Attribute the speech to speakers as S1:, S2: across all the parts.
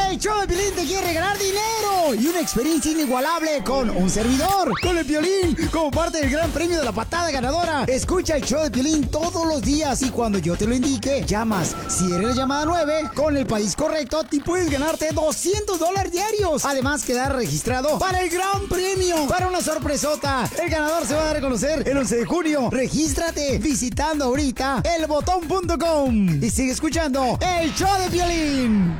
S1: El show de Piolín te quiere regalar dinero y una experiencia inigualable con un servidor, con el Piolín, como parte del gran premio de la patada ganadora. Escucha el show de Piolín todos los días y cuando yo te lo indique, llamas. Si eres la llamada 9, con el país correcto, te puedes ganarte $200 diarios. Además, quedar registrado para el gran premio, para una sorpresota. El ganador se va a dar a conocer el 11 de junio. Regístrate visitando ahorita elbotón.com y sigue escuchando el show de Piolín.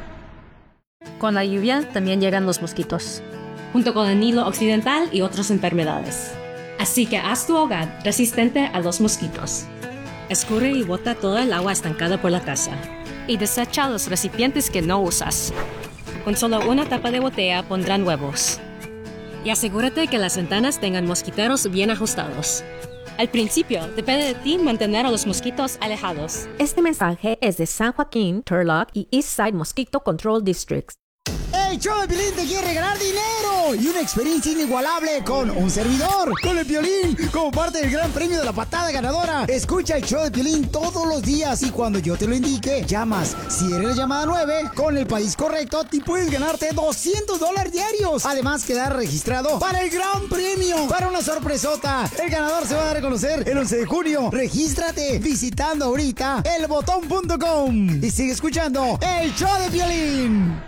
S2: Con la lluvia también llegan los mosquitos, junto con el Nilo Occidental y otras enfermedades. Así que haz tu hogar resistente a los mosquitos. Escurre y bota toda el agua estancada por la casa. Y desecha los recipientes que no usas. Con solo una tapa de botella pondrán huevos. Y asegúrate que las ventanas tengan mosquiteros bien ajustados. Al principio, depende de ti mantener a los mosquitos alejados.
S3: Este mensaje es de San Joaquín, Turlock y Eastside Mosquito Control Districts.
S1: El show de Piolín te quiere regalar dinero y una experiencia inigualable con un servidor, con el Piolín, como parte del gran premio de la patada ganadora. Escucha el show de Piolín todos los días y cuando yo te lo indique, llamas. Si eres la llamada 9, con el país correcto, te puedes ganarte $200 diarios. Además, quedar registrado para el gran premio, para una sorpresota. El ganador se va a dar a conocer el 11 de junio. Regístrate visitando ahorita elbotón.com y sigue escuchando el show de Piolín.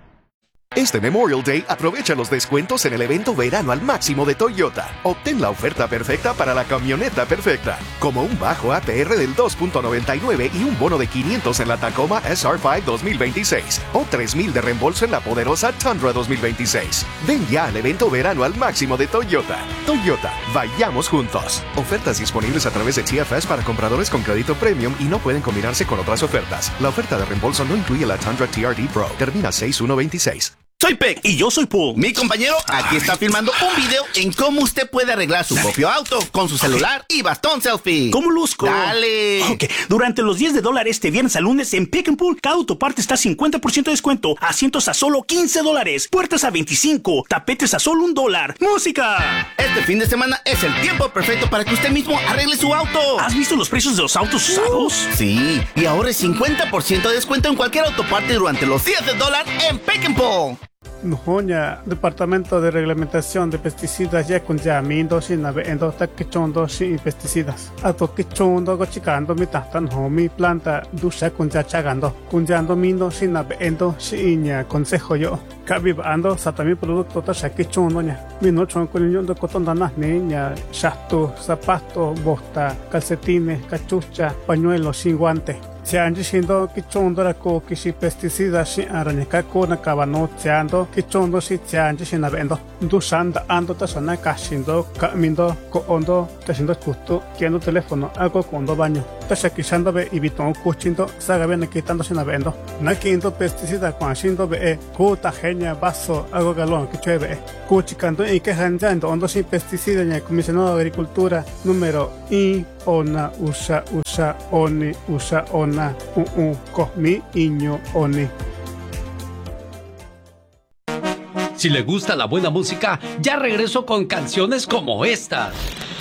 S4: Este Memorial Day aprovecha los descuentos en el evento Verano al Máximo de Toyota. Obtén la oferta perfecta para la camioneta perfecta, como un bajo APR del 2.99 y un bono de $500 en la Tacoma SR5 2026 o $3,000 de reembolso en la poderosa Tundra 2026. Ven ya al evento Verano al Máximo de Toyota. Toyota, vayamos juntos. Ofertas disponibles a través de TFS para compradores con crédito premium y no pueden combinarse con otras ofertas. La oferta de reembolso no incluye la Tundra TRD Pro. Termina 6/1/26.
S5: Soy Peck y yo soy Pooh. Mi compañero aquí está filmando un video en cómo usted puede arreglar su propio auto con su celular y bastón selfie.
S6: ¿Cómo luzco?
S5: ¡Dale!
S6: Ok, durante los $10 este viernes al lunes en Pick and Pull, cada autoparte está 50% de descuento, asientos a solo $15, puertas a $25, tapetes a solo $1. ¡Música!
S5: Este fin de semana es el tiempo perfecto para que usted mismo arregle su auto.
S6: ¿Has visto los precios de los autos usados?
S5: Sí, y ahora es 50% de descuento en cualquier autoparte durante los días del dólar en Pick and Pull.
S7: Nuhoña, Departamento de Reglamentación de Pesticidas ya con Yamindo sin endo taquichondo sin pesticidas. Ato quichondo gochicando mi tatan mi planta dusha con ya chagando. Con yando mindo sin endo sin consejo yo. Cabibando satami producto tasha quichondo ña. Mino chon con yondo cotondanas niña. Shasto, zapato, bosta, calcetines, cachucha, pañuelo sin guante. Se han diciendo que chondora ko kisi pesticidas si araña ko na kabano chando que chondo si chanje si na vendo dusanda ando tasana kashindo kamindo ko ondo tasindo justo kiendo teléfono algo kondo baño tasa kisando be ibito kuchindo saga ben quitando si na vendo na kindo pesticida kwanshindo be ko ta genia vaso algo galón que cheve kuchikando y que hanjando ondo sin pesticida en el comisionado de agricultura número I ona usa oni usa ona comi iño oni.
S8: Si le gusta la buena música, ya regreso con canciones como estas.